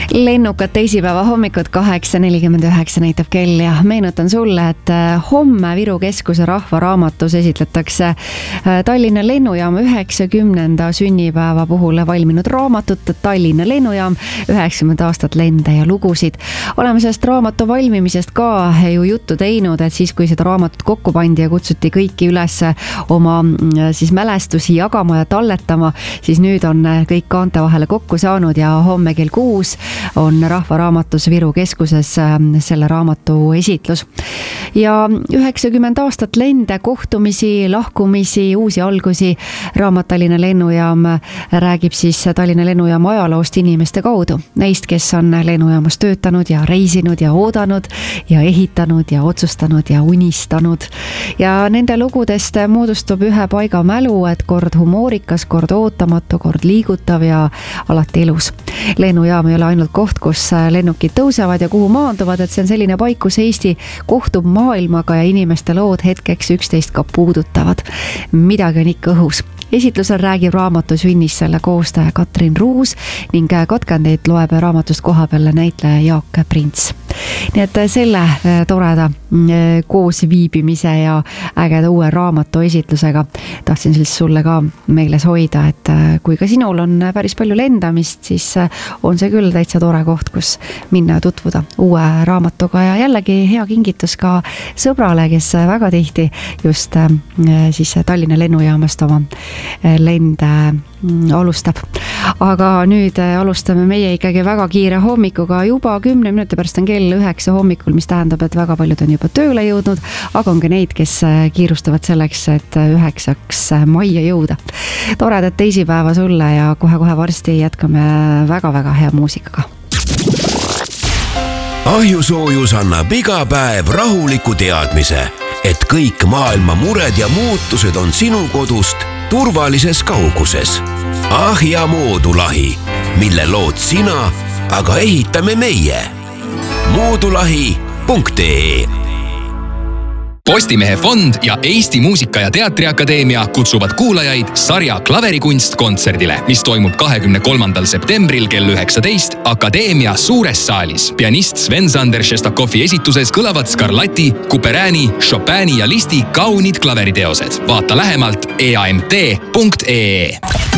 Lennukad teisipäeva hommikut 8.49 näitab kell ja meenutan sulle, et homme Viru Keskuse Rahvaraamatus esitletakse Tallinna lennujaama 90. sünnipäeva puhul valminud raamatut Tallinna lennujaam 90 aastat lende ja lugusid. Oleme sellest raamatu valmimisest ka ju juttu teinud, et siis kui seda raamatut kokku pandi ja kutsuti kõiki üles oma siis mälestusi jagama ja talletama, siis nüüd on kõik kaante vahele kokku saanud ja homme kell 6 on Rahvaraamatus Viru Keskuses selle raamatu esitlus. Ja 90 aastat lende, kohtumisi, lahkumisi, uusi algusi. Raamat Tallinna lennujaam räägib siis Tallinna lennujaama ajaloost inimeste kaudu. Neist, kes on lennujaamas töötanud ja reisinud ja oodanud ja ehitanud ja otsustanud ja unistanud. Ja nende lugudest moodustub ühe paiga mälu, et kord humoorikas, kord ootamatu, kord liigutav ja alati elus. Lennujaam ei ole ainult koht, kus lennukid tõusevad ja kuhu maanduvad, et see on selline paik, kus Eesti kohtub maailmaga ja inimeste lood hetkeks üksteist ka puudutavad. Midagi on ikka õhus. Esitlusel räägib raamatu sünnist selle koostaja Katrin Ruus ning katkendeid loeb raamatust koha peale näitleja Jaak Prints. Nii et selle toreda koos viibimise ja ägeda uue raamatu esitlusega tahtsin siis sulle ka meeles hoida, et kui ka sinul on päris palju lendamist, siis on see küll täitsa tore koht, kus minna tutvuda uue raamatuga ja jällegi hea kingitus ka sõbrale, kes väga tihti just siis Tallinna lennujaamast oma lende alustab. Aga nüüd alustame meie ikkagi väga kiire hommikuga. Juba 10 minuti pärast on kell 9 hommikul, mis tähendab, et väga paljud on juba tööle jõudnud, aga on ka neid, kes kiirustavad selleks, et 9. majja jõuda. Toredat teisipäeva sulle ja kohe-kohe varsti jätkame väga-väga hea muusikaga. Ahjusoojus annab iga päev rahuliku teadmise, et kõik maailma mured ja muutused on sinu kodust turvalises kauguses. Ahja moodulahi, mille lood sina, aga ehitame meie. Moodulahi.ee Postimehe fond ja Eesti Muusika- ja Teatriakadeemia kutsuvad kuulajaid sarja Klaverikunst kontserdile, mis toimub 23. septembril kell 19 Akadeemia suures saalis. Pianist Sven-Sander Šestakovi esituses kõlavad Scarlatti, Couperini, Chopini ja Listi kaunid klaveriteosed. Vaata lähemalt eamt.ee.